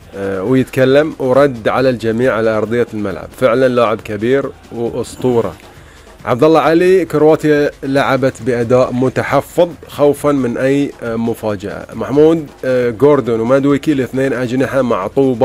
ويتكلم ورد على الجميع على أرضية الملعب. فعلا لاعب كبير وأسطورة. عبد الله علي، كرواتيا لعبت بأداء متحفظ خوفا من أي مفاجأة. محمود جوردون ومادويكي الاثنين أجنحة معطوبة